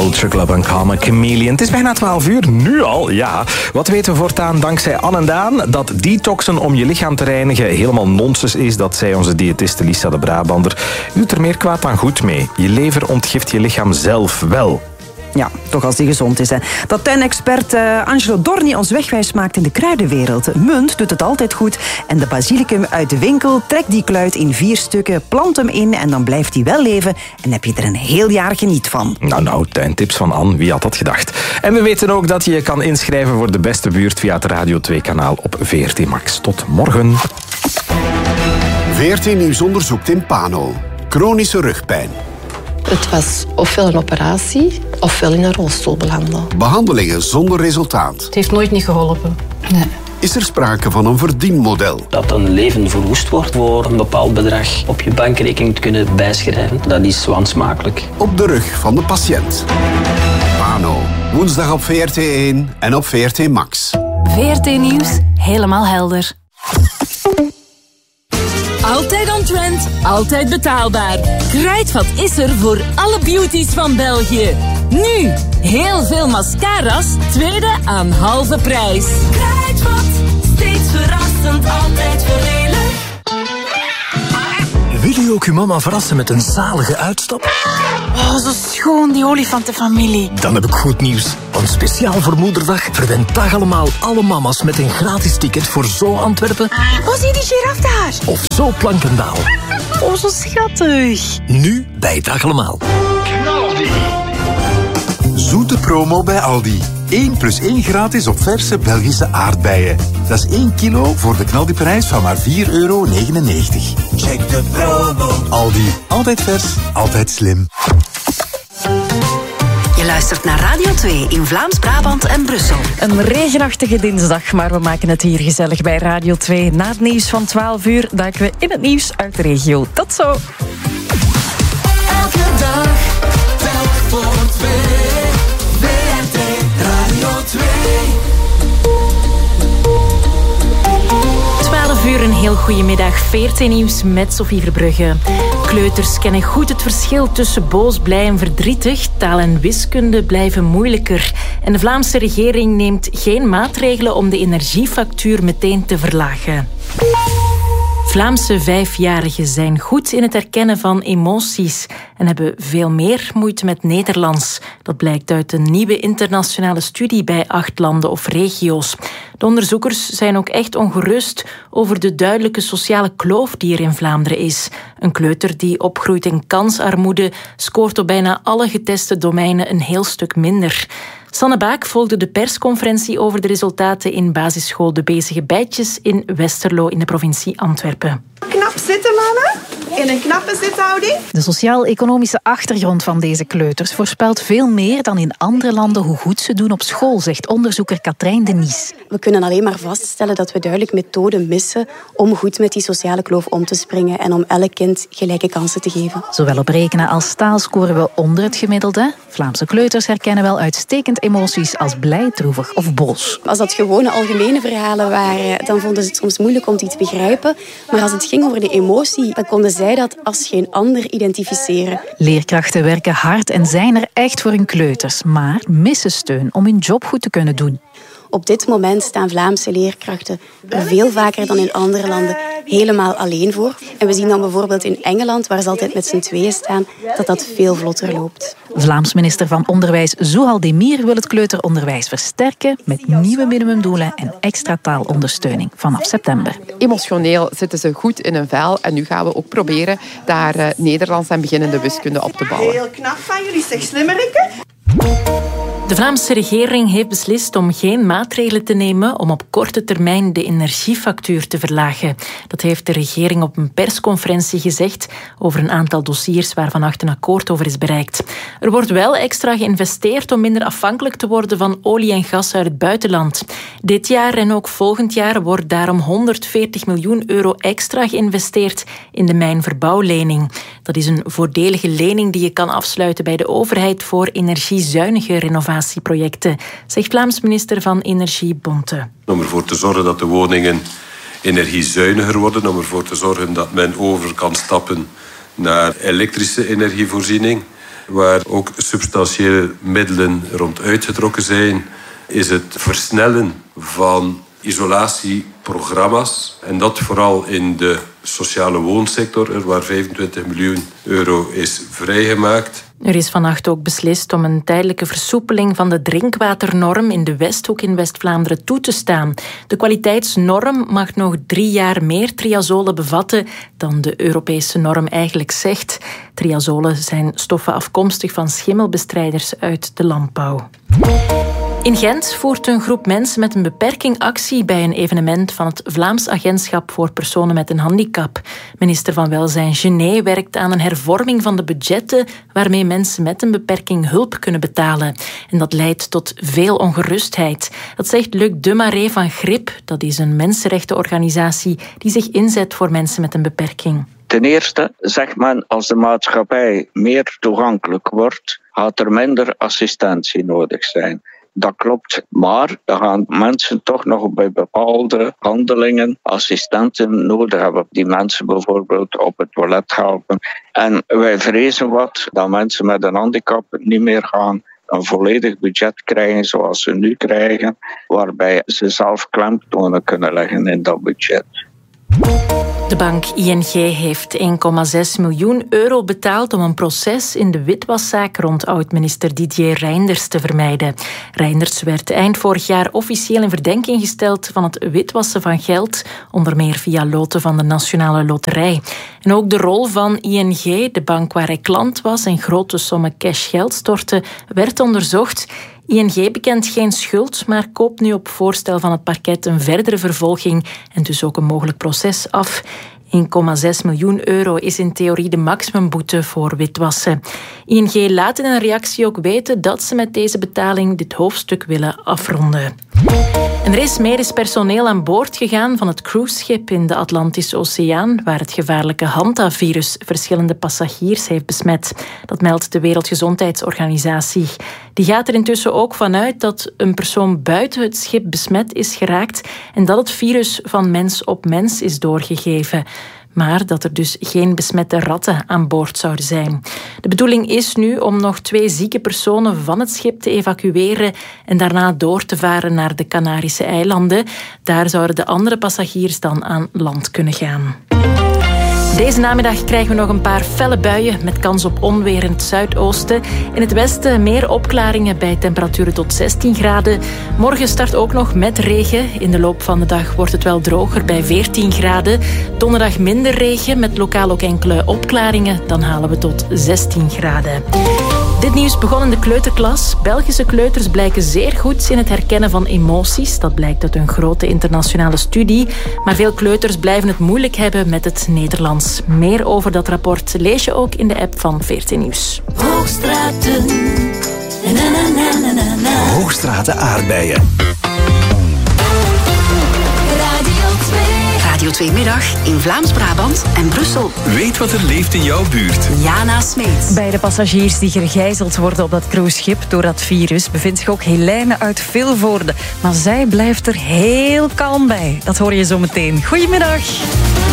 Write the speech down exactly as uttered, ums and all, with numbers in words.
Culture Club en Calm a Chameleon. Het is bijna twaalf uur, nu al, ja. Wat weten we voortaan dankzij Anne en Daan? Dat detoxen om je lichaam te reinigen helemaal nonsens is. Dat zei onze diëtiste Lisa de Brabander. U doet er meer kwaad dan goed mee. Je lever ontgift je lichaam zelf wel. Ja, toch als die gezond is. Hè. Dat tuinexpert uh, Angelo Dorni ons wegwijs maakt in de kruidenwereld. Munt doet het altijd goed. En de basilicum uit de winkel, trek die kluit in vier stukken, plant hem in en dan blijft hij wel leven. En heb je er een heel jaar geniet van. Nou, nou, tuintips van Anne, wie had dat gedacht? En we weten ook dat je je kan inschrijven voor de beste buurt via het Radio twee-kanaal op V R T Max. Tot morgen. V R T Nieuws onderzoekt in Pano. Chronische rugpijn. Het was ofwel een operatie, ofwel in een rolstoel belanden. Behandelingen zonder resultaat. Het heeft nooit niet geholpen. Nee. Is er sprake van een verdienmodel? Dat een leven verwoest wordt voor een bepaald bedrag op je bankrekening te kunnen bijschrijven, dat is wansmakelijk. Op de rug van de patiënt. Pano, woensdag op V R T één en op V R T Max. V R T Nieuws, helemaal helder. Altijd on trend, altijd betaalbaar. Kruidvat is er voor alle beauties van België. Nu, heel veel mascara's, tweede aan halve prijs. Kruidvat, steeds verrassend, altijd voordelig. Wil je ook je mama verrassen met een zalige uitstap? Oh, zo schoon, die olifantenfamilie. Dan heb ik goed nieuws. Want speciaal voor Moederdag verwend dag allemaal alle mama's met een gratis ticket voor Zo Antwerpen. Oh, zie die giraf daar. Of Zo Plankendaal. Oh, zo schattig. Nu bij Dag allemaal. Knaldi. Zoete promo bij Aldi. één plus één gratis op verse Belgische aardbeien. Dat is één kilo voor de knaldiprijs van maar vier euro negenennegentig. Check de promo. Aldi. Altijd vers, altijd slim. Je luistert naar Radio twee in Vlaams-Brabant en Brussel. Een regenachtige dinsdag, maar we maken het hier gezellig bij Radio twee. Na het nieuws van twaalf uur duiken we in het nieuws uit de regio. Tot zo. Elke dag, telk voor twee. V R T Radio twee. twaalf uur, een heel goede middag. V R T Nieuws met Sophie Verbrugge. Kleuters kennen goed het verschil tussen boos, blij en verdrietig. Taal en wiskunde blijven moeilijker. En de Vlaamse regering neemt geen maatregelen om de energiefactuur meteen te verlagen. Vlaamse vijfjarigen zijn goed in het herkennen van emoties en hebben veel meer moeite met Nederlands. Dat blijkt uit een nieuwe internationale studie bij acht landen of regio's. De onderzoekers zijn ook echt ongerust over de duidelijke sociale kloof die er in Vlaanderen is. Een kleuter die opgroeit in kansarmoede scoort op bijna alle geteste domeinen een heel stuk minder. Sanne Baak volgde de persconferentie over de resultaten in basisschool De Bezige Bijtjes in Westerlo in de provincie Antwerpen. Knap zitten, mannen. In een knappe zithouding. De sociaal-economische achtergrond van deze kleuters voorspelt veel meer dan in andere landen hoe goed ze doen op school, zegt onderzoeker Katrijn de Nies. We kunnen alleen maar vaststellen dat we duidelijk methoden missen om goed met die sociale kloof om te springen en om elk kind gelijke kansen te geven. Zowel op rekenen als taal scoren we onder het gemiddelde. Vlaamse kleuters herkennen wel uitstekend emoties als blij, droevig of boos. Als dat gewone algemene verhalen waren, dan vonden ze het soms moeilijk om die te begrijpen. Maar als het ging over de emotie, dan konden zij dat als geen ander identificeren. Leerkrachten werken hard en zijn er echt voor hun kleuters, maar missen steun om hun job goed te kunnen doen. Op dit moment staan Vlaamse leerkrachten er veel vaker dan in andere landen helemaal alleen voor. En we zien dan bijvoorbeeld in Engeland, waar ze altijd met z'n tweeën staan, dat dat veel vlotter loopt. Vlaams minister van Onderwijs Zouhal Demir wil het kleuteronderwijs versterken met nieuwe minimumdoelen en extra taalondersteuning vanaf september. Emotioneel zitten ze goed in hun vel en nu gaan we ook proberen daar uh, Nederlands en beginnende wiskunde op te bouwen. Heel knap van jullie, zeg slimmerikken. De Vlaamse regering heeft beslist om geen maatregelen te nemen om op korte termijn de energiefactuur te verlagen. Dat heeft de regering op een persconferentie gezegd over een aantal dossiers waar vannacht een akkoord over is bereikt. Er wordt wel extra geïnvesteerd om minder afhankelijk te worden van olie en gas uit het buitenland. Dit jaar en ook volgend jaar wordt daarom honderdveertig miljoen euro extra geïnvesteerd in de mijnverbouwlening. Dat is een voordelige lening die je kan afsluiten bij de overheid voor energiezuinige renovatieprojecten, zegt Vlaams minister van Energie Bonte. Om ervoor te zorgen dat de woningen energiezuiniger worden, om ervoor te zorgen dat men over kan stappen naar elektrische energievoorziening. waar ook substantiële middelen rond uitgetrokken zijn, is het versnellen van isolatieprogramma's. En dat vooral in de sociale woonsector, waar vijfentwintig miljoen euro is vrijgemaakt. Er is vannacht ook beslist om een tijdelijke versoepeling van de drinkwaternorm in de Westhoek in West-Vlaanderen toe te staan. De kwaliteitsnorm mag nog drie jaar meer triazolen bevatten dan de Europese norm eigenlijk zegt. Triazolen zijn stoffen afkomstig van schimmelbestrijders uit de landbouw. In Gent voert een groep mensen met een beperking actie bij een evenement van het Vlaams Agentschap voor Personen met een Handicap. Minister van Welzijn Genet werkt aan een hervorming van de budgetten waarmee mensen met een beperking hulp kunnen betalen. En dat leidt tot veel ongerustheid. Dat zegt Luc Demarais van Grip. Dat is een mensenrechtenorganisatie die zich inzet voor mensen met een beperking. Ten eerste zegt men, als de maatschappij meer toegankelijk wordt, gaat er minder assistentie nodig zijn. Dat klopt, maar dan gaan mensen toch nog bij bepaalde handelingen assistenten nodig hebben. Die mensen bijvoorbeeld op het toilet helpen. En wij vrezen wat dat mensen met een handicap niet meer gaan een volledig budget krijgen zoals ze nu krijgen, waarbij ze zelf klemtonen kunnen leggen in dat budget. De bank I N G heeft één komma zes miljoen euro betaald om een proces in de witwaszaak rond oud-minister Didier Reynders te vermijden. Reynders werd eind vorig jaar officieel in verdenking gesteld van het witwassen van geld, onder meer via loten van de Nationale Loterij. En ook de rol van I N G, de bank waar hij klant was en grote sommen cash geld stortte, werd onderzocht. I N G bekent geen schuld, maar koopt nu op voorstel van het parket een verdere vervolging en dus ook een mogelijk proces af. één komma zes miljoen euro is in theorie de maximumboete voor witwassen. I N G laat in een reactie ook weten dat ze met deze betaling dit hoofdstuk willen afronden. En er is medisch personeel aan boord gegaan van het cruiseschip in de Atlantische Oceaan, waar het gevaarlijke Hantavirus verschillende passagiers heeft besmet. Dat meldt de Wereldgezondheidsorganisatie. Die gaat er intussen ook vanuit dat een persoon buiten het schip besmet is geraakt en dat het virus van mens op mens is doorgegeven. Maar dat er dus geen besmette ratten aan boord zouden zijn. De bedoeling is nu om nog twee zieke personen van het schip te evacueren en daarna door te varen naar de Canarische eilanden. Daar zouden de andere passagiers dan aan land kunnen gaan. Deze namiddag krijgen we nog een paar felle buien met kans op onweer in het zuidoosten. In het westen meer opklaringen bij temperaturen tot zestien graden. Morgen start ook nog met regen. In de loop van de dag wordt het wel droger bij veertien graden. Donderdag minder regen met lokaal ook enkele opklaringen. Dan halen we tot zestien graden. Dit nieuws begon in de kleuterklas. Belgische kleuters blijken zeer goed in het herkennen van emoties. Dat blijkt uit een grote internationale studie. Maar veel kleuters blijven het moeilijk hebben met het Nederlands. Meer over dat rapport lees je ook in de app van veertien Nieuws. Hoogstraten. Na, na, na, na, na, na. Hoogstraten aardbeien. Radio twee Middag in Vlaams-Brabant en Brussel. Weet wat er leeft in jouw buurt. Jana Smeets. Bij de passagiers die gegijzeld worden op dat cruiseschip door dat virus bevindt zich ook Helene uit Vilvoorde. Maar zij blijft er heel kalm bij. Dat hoor je zo meteen. Goedemiddag.